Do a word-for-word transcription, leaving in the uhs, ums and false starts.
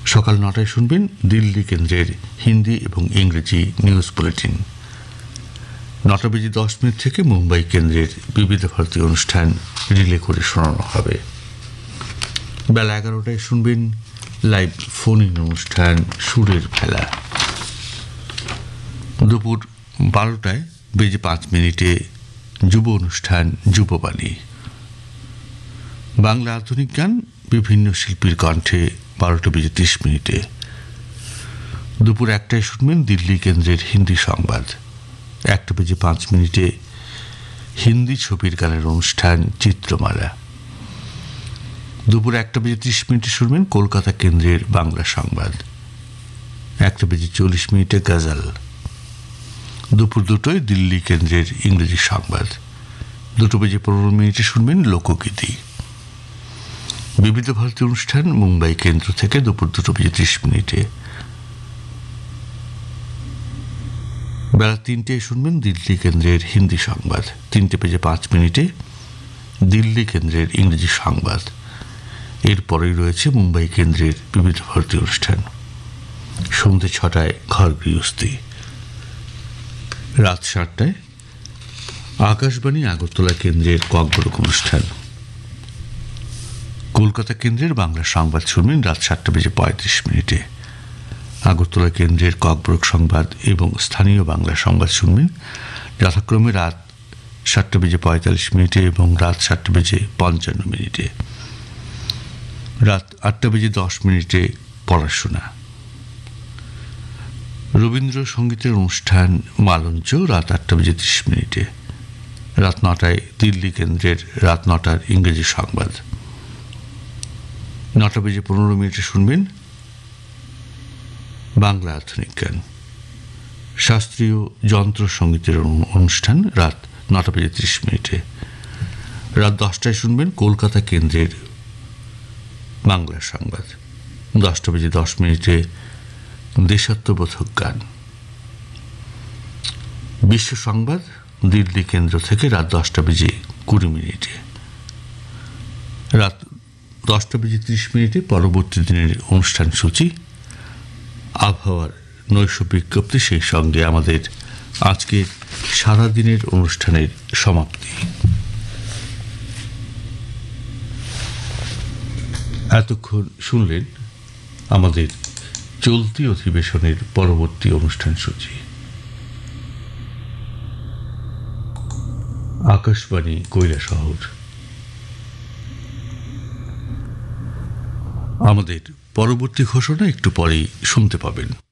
সকাল নটায় শুনবেন দিল্লি কেন্দ্রের হিন্দি এবং ইংরেজি নিউজ বুলেটিন। নটা বেজে দশ মিনিট থেকে মুম্বাই কেন্দ্রের বিবিধ ভারতী অনুষ্ঠান রিলে করে শোনানো হবে। বেলা এগারোটায় শুনবেন লাইভ ফোন ইন অনুষ্ঠান সুরের ভেলা। দুপুর বারোটায় বেজে পাঁচ মিনিটে যুব অনুষ্ঠান যুববাণী। বাংলা আধুনিক গান বিভিন্ন শিল্পীর কণ্ঠে বারোটা বেজে ত্রিশ মিনিটে। দুপুর একটায় শুনবেন দিল্লি কেন্দ্রের হিন্দি সংবাদ। একটা বেজে পাঁচ মিনিটে হিন্দি ছবির গানের অনুষ্ঠান চিত্রমালা। দুপুর একটা বেজে ত্রিশ মিনিটে শুনবেন কলকাতা কেন্দ্রের বাংলা সংবাদ। একটা বেজে চল্লিশ মিনিটে গজল। দুপুর দুটোয় দিল্লি কেন্দ্রের ইংরেজি সংবাদ। দুটো বেজে পনেরো মিনিটে শুনবেন লোকগীতি। বিবিধ ভারতী অনুষ্ঠান মুম্বাই কেন্দ্র থেকে দুপুর দুটো বেজে ত্রিশ মিনিটে। বেলা তিনটেয় শুনবেন দিল্লি কেন্দ্রের হিন্দি সংবাদ। তিনটে বেজে পাঁচ মিনিটে দিল্লি কেন্দ্রের ইংরেজি সংবাদ। এরপরেই রয়েছে মুম্বাই কেন্দ্রের বিবিধ ভারতী অনুষ্ঠান। সন্ধ্যে ছটায় ঘর গৃহস্থী। রাত সাতটায় আকাশবাণী আগরতলা কেন্দ্রের ককবরক অনুষ্ঠান। কলকাতা কেন্দ্রের বাংলা সংবাদ শুনবেন রাত সাতটা বেজে পঁয়ত্রিশ মিনিটে। আগরতলা কেন্দ্রের ককবরক সংবাদ এবং স্থানীয় বাংলা সংবাদ শুনবেন যথাক্রমে রাত সাতটা বেজে পঁয়তাল্লিশ মিনিটে এবং রাত সাতটা বেজে পঞ্চান্ন মিনিটে। রাত আটটা বেজে দশ মিনিটে পড়াশোনা। রবীন্দ্রসঙ্গীতের অনুষ্ঠান মালঞ্চ রাত আটটা বেজে ত্রিশ মিনিটে। রাত নটায় দিল্লি কেন্দ্রের রাত নটার ইংরেজি সংবাদ। নটা বেজে পনেরো মিনিটে শুনবেন বাংলা আধুনিক গান। শাস্ত্রীয় যন্ত্র সঙ্গীতের অনুষ্ঠান রাত নটা বেজে ত্রিশ মিনিটে। রাত দশটায় শুনবেন কলকাতা কেন্দ্রের বাংলা সংবাদ। দশটা বেজে দশ মিনিটে দেশাত্মবোধক গান। বিশ্ব সংবাদ দিল্লি কেন্দ্র থেকে রাত দশটা বেজে কুড়ি মিনিটে। রাত দশটা বেজে ত্রিশ মিনিটে পরবর্তী দিনের অনুষ্ঠান সূচি, আবহাওয়ার নৈশ বিজ্ঞপ্তি, সেই সঙ্গে আমাদের আজকের সারাদিনের অনুষ্ঠানের সমাপ্তি। এতক্ষণ শুনলেন আমাদের চলতি অধিবেশনের পরবর্তী অনুষ্ঠান সূচি। আকাশবাণী কৈলাসহর। আমাদের পরবর্তী ঘোষণা একটু পরেই শুনতে পাবেন।